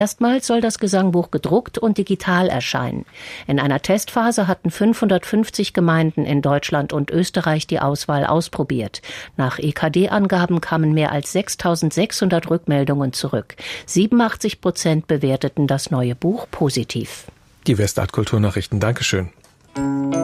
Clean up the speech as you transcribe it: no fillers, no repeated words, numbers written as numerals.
Erstmals soll das Gesangbuch gedruckt und digital erscheinen. In einer Testphase hatten 550 Gemeinden in Deutschland und Österreich die Auswahl ausprobiert. Nach EKD-Angaben kamen mehr als 6.600 Rückmeldungen zurück. 87% bewerteten das neue Buch positiv. Die Westart Kulturnachrichten. Dankeschön.